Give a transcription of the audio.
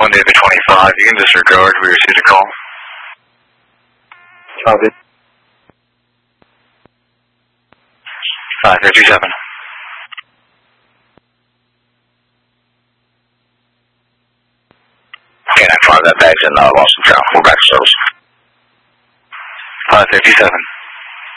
David 25. You can disregard. We received a call. Copy. 5327. Okay, 9-5, that bag's in Lost and Trail. We're back to service. 5327.